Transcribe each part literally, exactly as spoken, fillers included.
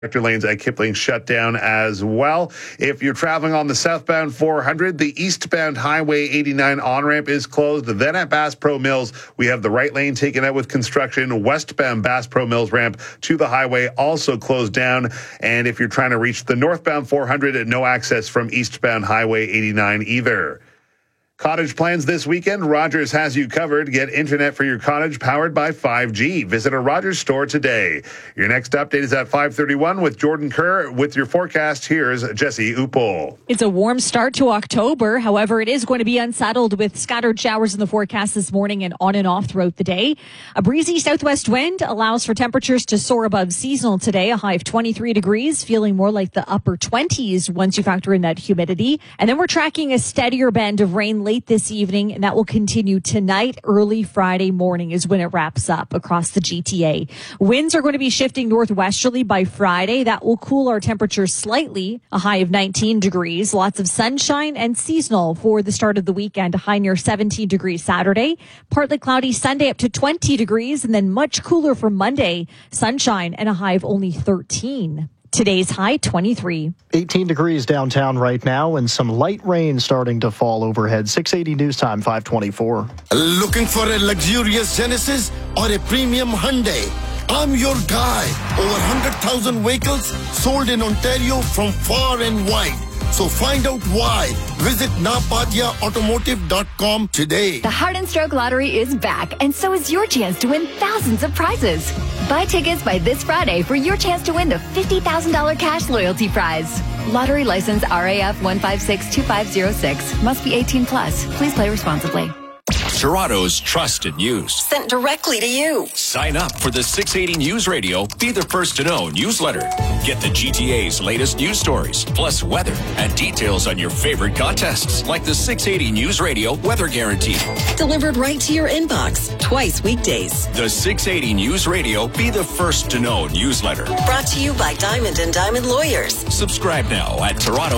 Sector lanes at Kipling shut down as well. If you're traveling on the southbound four hundred, the eastbound Highway eighty-nine on-ramp is closed. Then at Bass Pro Mills, we have the right lane taken out with construction. Westbound Bass Pro Mills ramp to the highway also closed down. And if you're trying to reach the northbound four hundred, no access from eastbound Highway eighty-nine either. Cottage plans this weekend? Rogers has you covered. Get internet for your cottage powered by five G. Visit a Rogers store today. Your next update is at five thirty-one with Jordan Kerr. With your forecast, here's Jesse Upol. It's a warm start to October. However, it is going to be unsettled with scattered showers in the forecast this morning and on and off throughout the day. A breezy southwest wind allows for temperatures to soar above seasonal today, a high of twenty-three degrees, feeling more like the upper twenties once you factor in that humidity. And then we're tracking a steadier band of rain late this evening, and that will continue tonight. Early Friday morning is when it wraps up across the G T A. Winds are going to be shifting northwesterly by Friday. That will cool our temperatures slightly, a high of nineteen degrees. Lots of sunshine and seasonal for the start of the weekend, a high near seventeen degrees Saturday. Partly cloudy Sunday up to twenty degrees, and then much cooler for Monday. Sunshine and a high of only thirteen. Today's high, twenty-three. eighteen degrees downtown right now and some light rain starting to fall overhead. six eighty News Time, five twenty-four. Looking for a luxurious Genesis or a premium Hyundai? I'm your guy. Over one hundred thousand vehicles sold in Ontario from far and wide. So find out why. Visit napatia automotive dot com today. The Heart and Stroke Lottery is back, and so is your chance to win thousands of prizes. Buy tickets by this Friday for your chance to win the fifty thousand dollars cash loyalty prize. Lottery license R A F one five six two five zero six. Must be eighteen plus. Please play responsibly. Toronto's trusted news. Sent directly to you. Sign up for the six eighty News Radio Be the First to Know newsletter. Get the G T A's latest news stories, plus weather and details on your favorite contests, like the six eighty News Radio Weather Guarantee. Delivered right to your inbox, twice weekdays. The six eighty News Radio Be the First to Know newsletter. Brought to you by Diamond and Diamond Lawyers. Subscribe now at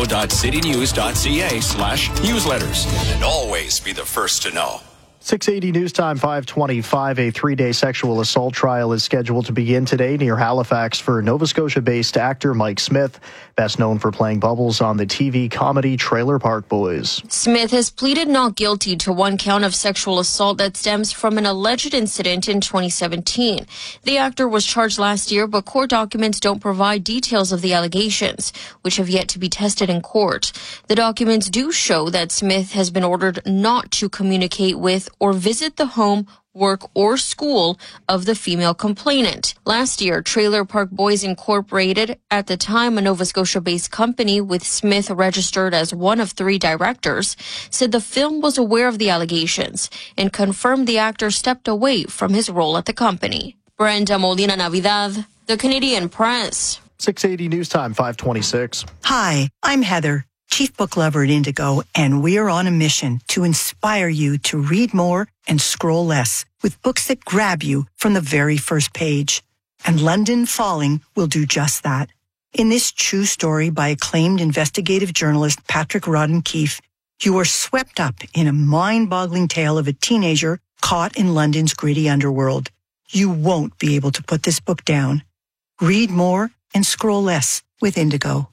toronto.citynews.ca slash newsletters. And always be the first to know. six eighty News Time, five twenty-five. A three-day sexual assault trial is scheduled to begin today near Halifax for Nova Scotia-based actor Mike Smith, best known for playing Bubbles on the T V comedy Trailer Park Boys. Smith has pleaded not guilty to one count of sexual assault that stems from an alleged incident in twenty seventeen. The actor was charged last year, but court documents don't provide details of the allegations, which have yet to be tested in court. The documents do show that Smith has been ordered not to communicate with or visit the home, work, or school of the female complainant. Last year, Trailer Park Boys Incorporated, at the time a Nova Scotia-based company with Smith registered as one of three directors, said the film was aware of the allegations and confirmed the actor stepped away from his role at the company. Brenda Molina Navidad, The Canadian Press. six eighty News Time, five twenty-six. Hi, I'm Heather, Chief Book Lover at Indigo, and we're on a mission to inspire you to read more and scroll less with books that grab you from the very first page. And London Falling will do just that. In this true story by acclaimed investigative journalist Patrick Rodden Keefe, you are swept up in a mind-boggling tale of a teenager caught in London's gritty underworld. You won't be able to put this book down. Read more and scroll less with Indigo.